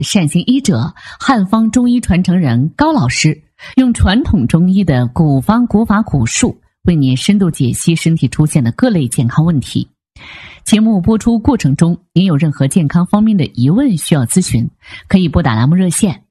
陕西医者、汉方中医传承人高老师，用传统中医的古方古法古术，为您深度解析身体出现的各类健康问题。节目播出过程中，您有任何健康方面的疑问需要咨询，可以拨打栏目热线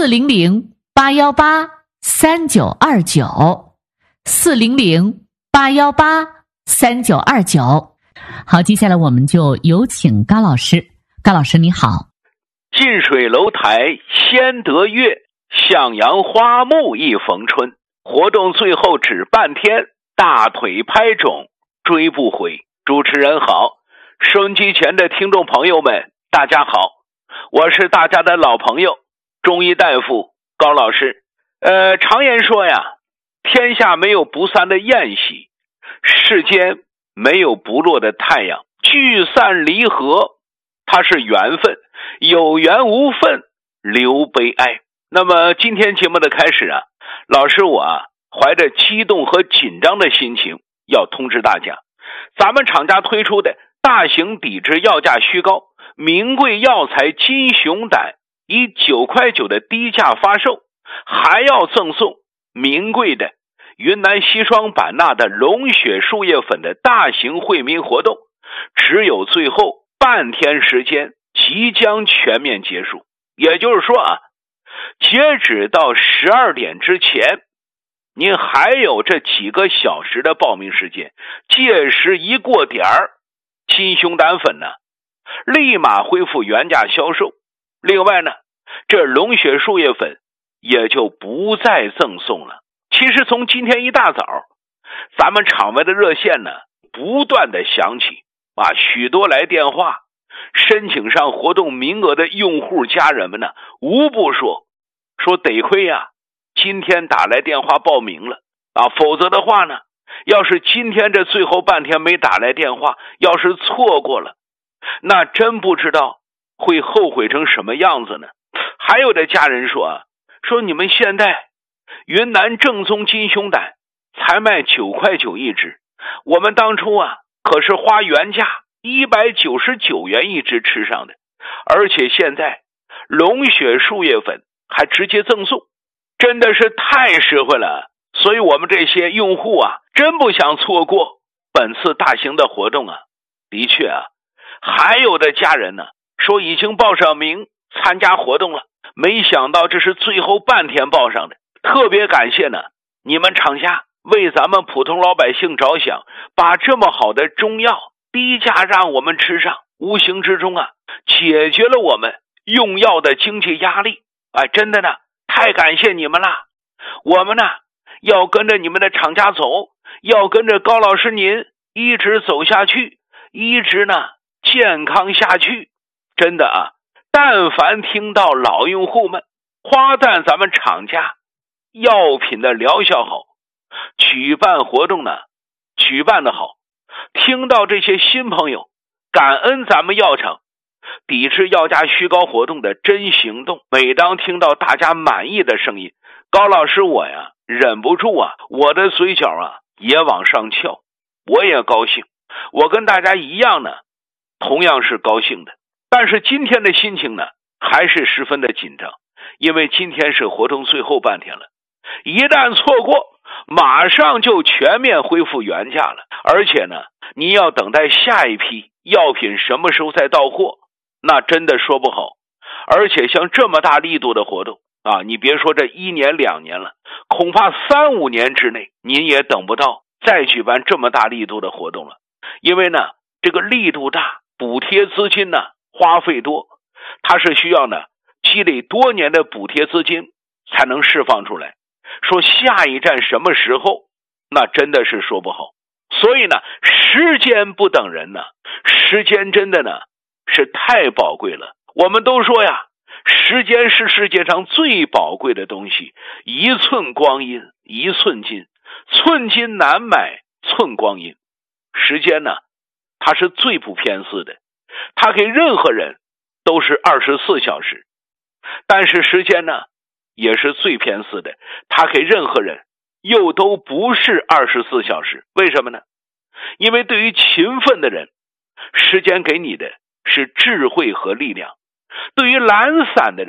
400-818-3929，400-818-3929。好，接下来我们就有请高老师。高老师你好。 近水楼台先得月，向阳花木一逢春。活动最后只半天，大腿拍肿追不回。主持人好，收音机前的听众朋友们大家好，我是大家的老朋友中医大夫高老师。常言说呀，天下没有不散的宴席，世间没有不落的太阳，聚散离合它是缘分，有缘无分留悲哀。那么今天节目的开始啊，老师我怀着激动和紧张的心情要通知大家，咱们厂家推出的大型抵制药价虚高名贵药材金熊胆，以9.9块的低价发售，还要赠送名贵的云南硒霜版纳的龙血树叶粉的大型惠民活动，只有最后半天时间即将全面结束。也就是说截止到12点之前，您还有这几个小时的报名时间，届时一过点儿，金熊胆粉呢立马恢复原价销售。另外呢，这龙血树叶粉也就不再赠送了。其实从今天一大早，咱们场外的热线呢不断的响起许多来电话申请上活动名额的用户家人们呢，无不说得亏今天打来电话报名了否则的话呢，要是今天这最后半天没打来电话，要是错过了，那真不知道会后悔成什么样子呢。还有的家人说你们现在云南正宗金熊胆才卖9.9块一支，我们当初可是花原价199元一支吃上的，而且现在龙血树叶粉还直接赠送，真的是太实惠了。所以我们这些用户真不想错过本次大型的活动的确还有的家人呢说已经报上名参加活动了，没想到这是最后半天报上的。特别感谢呢你们厂家为咱们普通老百姓着想，把这么好的中药低价让我们吃上，无形之中解决了我们用药的经济压力。真的呢太感谢你们了。我们呢要跟着你们的厂家走，要跟着高老师您一直走下去，一直呢健康下去。真的但凡听到老用户们夸赞咱们厂家药品的疗效好，举办活动呢举办的好，听到这些新朋友感恩咱们药厂抵制药价虚高活动的真行动，每当听到大家满意的声音，高老师我忍不住我的嘴角也往上翘，我也高兴，我跟大家一样呢同样是高兴的。但是今天的心情呢还是十分的紧张，因为今天是活动最后半天了，一旦错过马上就全面恢复原价了。而且呢你要等待下一批药品什么时候再到货，那真的说不好。而且像这么大力度的活动你别说这1年2年了，恐怕3、5年之内您也等不到再举办这么大力度的活动了。因为呢这个力度大，补贴资金呢花费多，它是需要呢积累多年的补贴资金才能释放出来。说下一站什么时候，那真的是说不好。所以呢时间不等人时间真的呢是太宝贵了。我们都说时间是世界上最宝贵的东西，一寸光阴一寸金，寸金难买寸光阴。时间呢它是最不偏私的，它给任何人都是24小时，但是时间呢也是最偏私的，它给任何人又都不是24小时。为什么呢？因为对于勤奋的人，时间给你的是智慧和力量； 对于懒散的